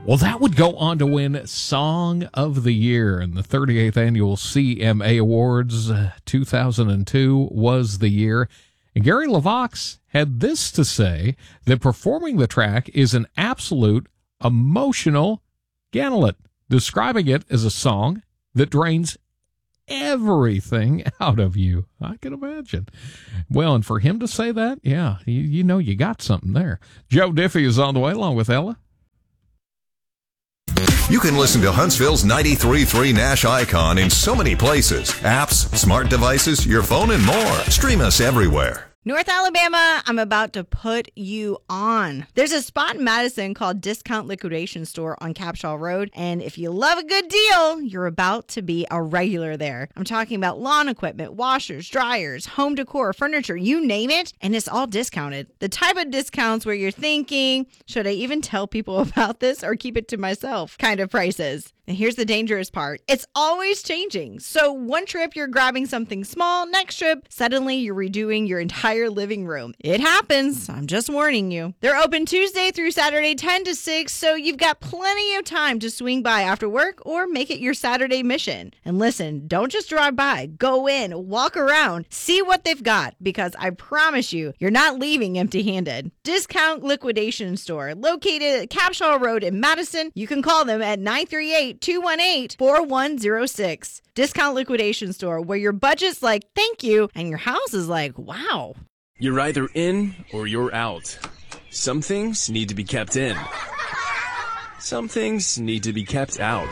Well, that would go on to win Song of the Year in the 38th Annual CMA Awards. 2002 was the year. And Gary LeVox had this to say, that performing the track is an absolute emotional gauntlet, describing it as a song that drains everything out of you. I can imagine. Well, and for him to say that, yeah, you know you got something there. Joe Diffie is on the way along with Ella. You can listen to Huntsville's 93.3 Nash Icon in so many places. Apps, smart devices, your phone, and more. Stream us everywhere. North Alabama, I'm about to put you on. There's a spot in Madison called Discount Liquidation Store on Capshaw Road, and if you love a good deal, you're about to be a regular there. I'm talking about lawn equipment, washers, dryers, home decor, furniture, you name it, and it's all discounted. The type of discounts where you're thinking, should I even tell people about this or keep it to myself kind of prices. And here's the dangerous part. It's always changing. So one trip you're grabbing something small, next trip, suddenly you're redoing your entire living room. It happens. I'm just warning you. They're open Tuesday through Saturday, 10 to 6, so you've got plenty of time to swing by after work or make it your Saturday mission. And listen, don't just drive by. Go in, walk around, see what they've got, because I promise you, you're not leaving empty-handed. Discount Liquidation Store, located at Capshaw Road in Madison. You can call them at 938-218-4106. Discount Liquidation Store, where your budget's like, thank you, and your house is like, wow. You're either in or you're out. Some things need to be kept in. Some things need to be kept out.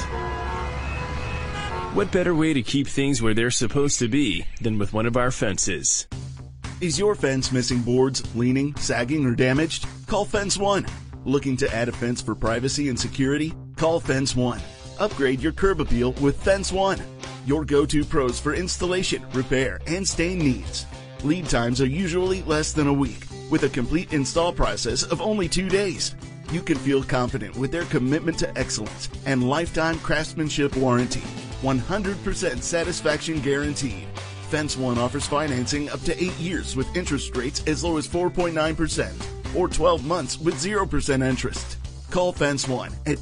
What better way to keep things where they're supposed to be than with one of our fences? Is your fence missing boards, leaning, sagging, or damaged? Call Fence One. Looking to add a fence for privacy and security? Call Fence One. Upgrade your curb appeal with Fence One. Your go-to pros for installation, repair, and stain needs. Lead times are usually less than a week, with a complete install process of only 2 days. You can feel confident with their commitment to excellence and lifetime craftsmanship warranty. 100% satisfaction guaranteed. Fence One offers financing up to 8 years with interest rates as low as 4.9% or 12 months with 0% interest. Call Fence One at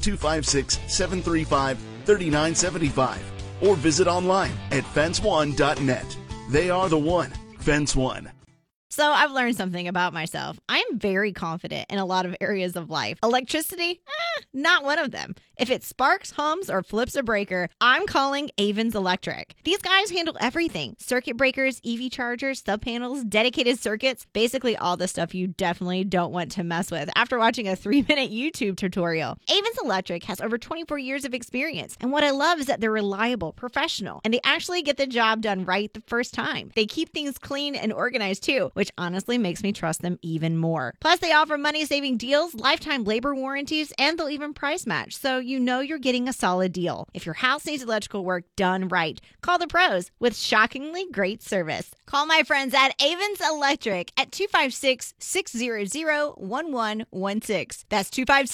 256-735-3975 or visit online at fenceone.net. They are the one. Fence One. So I've learned something about myself. I am very confident in a lot of areas of life. Electricity? Not one of them. If it sparks, hums, or flips a breaker, I'm calling Avens Electric. These guys handle everything. Circuit breakers, EV chargers, sub panels, dedicated circuits, basically all the stuff you definitely don't want to mess with after watching a 3-minute YouTube tutorial. Avens Electric has over 24 years of experience, and what I love is that they're reliable, professional, and they actually get the job done right the first time. They keep things clean and organized too, which honestly makes me trust them even more. Plus, they offer money-saving deals, lifetime labor warranties, and they'll even price match, so you know you're getting a solid deal. If your house needs electrical work done right, call the pros with shockingly great service. Call my friends at Avens Electric at 256-600-1116. That's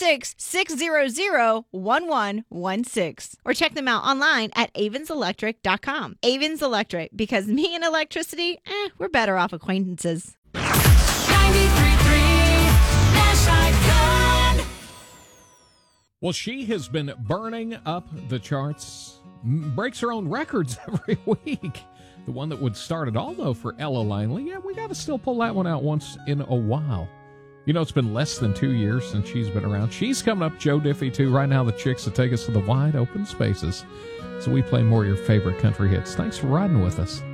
256-600-1116. Or check them out online at avenselectric.com. Avens Electric, because me and electricity, we're better off acquaintances. 93.3 Nash Icon. Well, she has been burning up the charts, breaks her own records every week. The one that would start it all, though, for Ella Langley, yeah, we got to still pull that one out once in a while. You know, it's been less than 2 years since she's been around. She's coming up, Joe Diffie, too. Right now, the chicks that take us to the wide open spaces. So we play more of your favorite country hits. Thanks for riding with us.